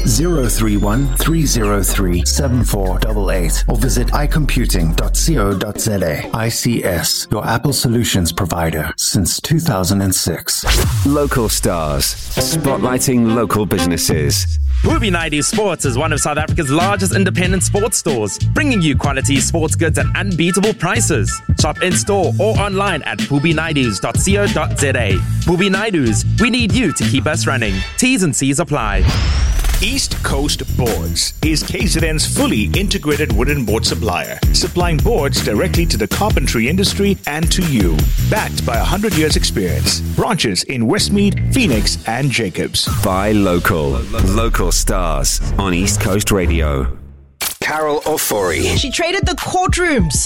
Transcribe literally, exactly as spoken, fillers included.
zero three one, three zero three, seven four eight eight or visit i computing dot co dot za. I C S, your Apple solutions provider since two thousand six. Local Stars, spotlighting local businesses. Booby nineties Sports is one of South Africa's largest independent sports stores, bringing you quality sports goods at unbeatable prices. Shop in-store or online at booby nineties dot co dot za. Booby Nineties, we need you to keep us running. T's and C's apply. East Coast Boards is K Z N's fully integrated wooden board supplier, supplying boards directly to the carpentry industry and to you. Backed by one hundred years experience. Branches in Westmead, Phoenix and Jacobs. Buy local. Local Stars on East Coast Radio. Carol Ofori. She traded the courtrooms